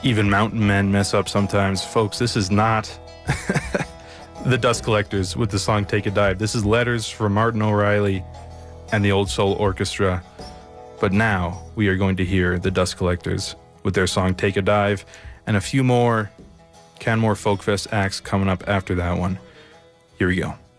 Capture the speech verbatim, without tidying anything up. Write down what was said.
Even mountain men mess up sometimes. Folks, this is not the Dust Collectors with the song Take a Dive. This is Letters from Martin O'Reilly and the Old Soul Orchestra. But now we are going to hear the Dust Collectors with their song Take a Dive, and a few more Canmore Folk Fest acts coming up after that one. Here we go.